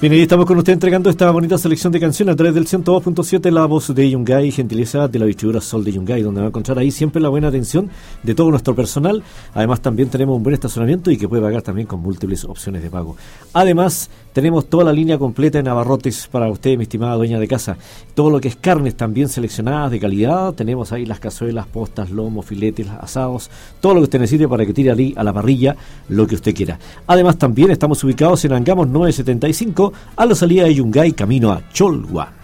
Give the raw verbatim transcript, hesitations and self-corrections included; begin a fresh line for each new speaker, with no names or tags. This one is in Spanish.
Bien, ahí estamos con usted entregando esta bonita selección de canciones a través del ciento dos punto siete, la voz de Yungay, gentileza de la distribuidora Sol de Yungay, donde va a encontrar ahí siempre la buena atención de todo nuestro personal. Además, también tenemos un buen estacionamiento y que puede pagar también con múltiples opciones de pago. Además, tenemos toda la línea completa en abarrotes para usted, mi estimada dueña de casa. Todo lo que es carnes también seleccionadas de calidad. Tenemos ahí las cazuelas, postas, lomos, filetes, asados, todo lo que usted necesite para que tire ahí a la parrilla lo que usted quiera. Además, también estamos ubicados en Angamos novecientos setenta y cinco, a la salida de Yungay, camino a Cholwa.